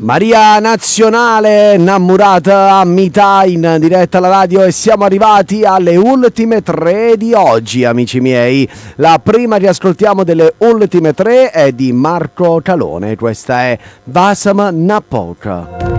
Maria Nazionale, innamorata a metà in diretta alla radio e siamo arrivati alle ultime 3 di oggi, amici miei. La prima che ascoltiamo delle ultime 3 è di Marco Talone, questa è Vasam Napoca.